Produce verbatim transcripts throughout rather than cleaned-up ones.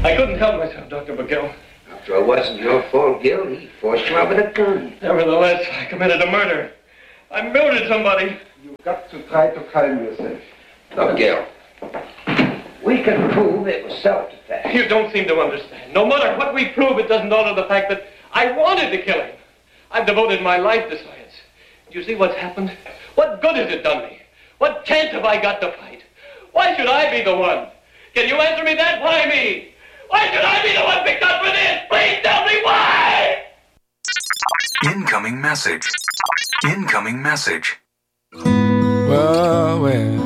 I couldn't help myself, Doctor McGill. After all, it wasn't your fault, Gil. He forced you out with a gun. Nevertheless, I committed a murder. I murdered somebody. You've got to try to calm yourself. Look, Gil. We can prove it was self-defense. You don't seem to understand. No matter what we prove, it doesn't alter the fact that I wanted to kill him. I've devoted my life to science. Do you see what's happened? What good has it done me? What chance have I got to fight? Why should I be the one? Can you answer me that? Why me? Why should I be the one picked up for this? Please tell me why! Incoming message. Incoming message. Well, well.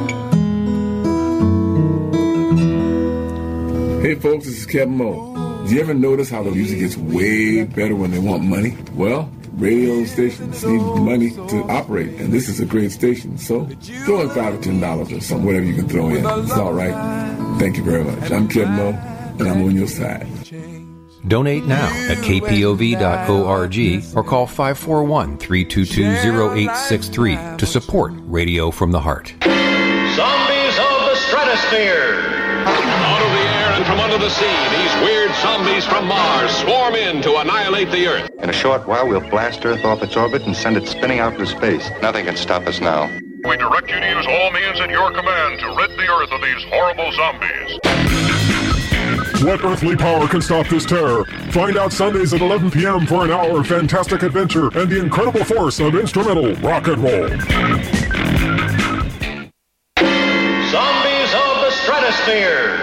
Hey folks, this is Kevin Moe. Do you ever notice how the music gets way better when they want money? Well, radio stations need money to operate, and this is a great station. So throw in five or ten dollars or something, whatever you can throw in. It's all right. Thank you very much. I'm Kevin Moe, and I'm on your side. Donate now at k p o v dot org or call five four one, three two two, zero eight six three to support Radio from the Heart. Zombies of the stratosphere. Out of the air and from under the sea, these weird zombies from Mars swarm in to annihilate the Earth. In a short while, we'll blast Earth off its orbit and send it spinning out into space. Nothing can stop us now. We direct you to use all means at your command to rid the Earth of these horrible zombies. What earthly power can stop this terror? Find out Sundays at eleven p.m. for an hour of fantastic adventure and the incredible force of instrumental rock and roll. Zombies of the stratosphere.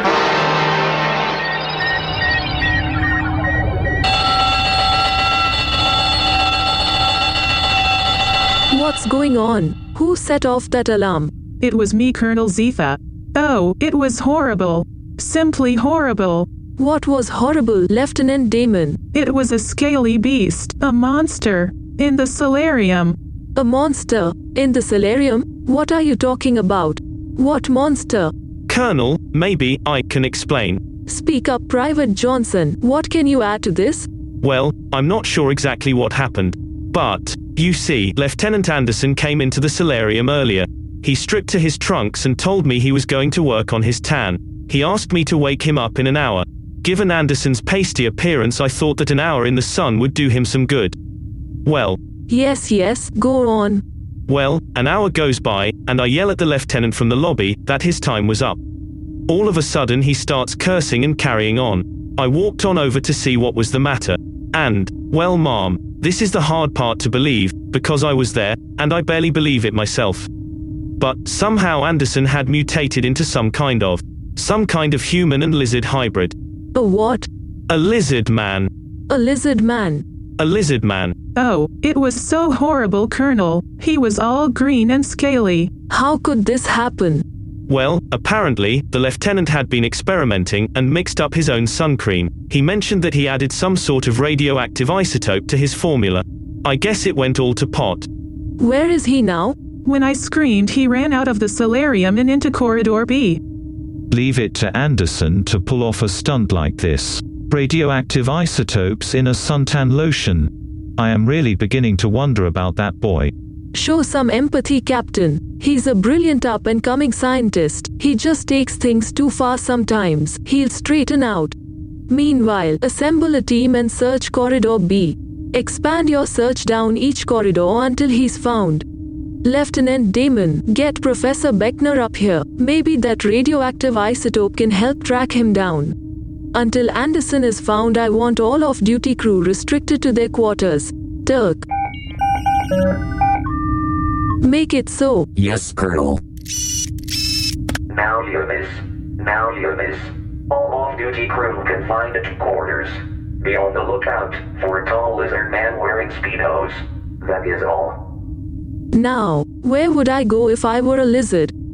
What's going on? Who set off that alarm? It was me, Colonel Zephyr. Oh, it was horrible. Simply horrible. What was horrible, Lieutenant Damon? It was a scaly beast, a monster, in the solarium. A monster? In the solarium? What are you talking about? What monster? Colonel, maybe I can explain. Speak up, Private Johnson. What can you add to this? Well, I'm not sure exactly what happened. But, you see, Lieutenant Anderson came into the solarium earlier. He stripped to his trunks and told me he was going to work on his tan. He asked me to wake him up in an hour. Given Anderson's pasty appearance, I thought that an hour in the sun would do him some good. Well. Yes, yes, go on. Well, an hour goes by, and I yell at the lieutenant from the lobby that his time was up. All of a sudden he starts cursing and carrying on. I walked on over to see what was the matter. And, well, ma'am, this is the hard part to believe, because I was there, and I barely believe it myself. But, somehow Anderson had mutated into some kind of Some kind of human and lizard hybrid. A what? A lizard man. A lizard man. A lizard man. Oh, it was so horrible, Colonel. He was all green and scaly. How could this happen? Well, apparently, the lieutenant had been experimenting and mixed up his own sun cream. He mentioned that he added some sort of radioactive isotope to his formula. I guess it went all to pot. Where is he now? When I screamed, he ran out of the solarium and into Corridor B. Leave it to Anderson to pull off a stunt like this. Radioactive isotopes in a suntan lotion. I am really beginning to wonder about that boy. Show some empathy, Captain. He's a brilliant up-and-coming scientist. He just takes things too far sometimes. He'll straighten out. Meanwhile, assemble a team and search Corridor B. Expand your search down each corridor until he's found. Lieutenant Damon, get Professor Beckner up here. Maybe that radioactive isotope can help track him down. Until Anderson is found, I want all off-duty crew restricted to their quarters. Turk. Make it so. Yes, Colonel. Now hear this. Now hear this. All off-duty crew confined to quarters. Be on the lookout for a tall lizard man wearing Speedos. That is all. Now, where would I go if I were a lizard?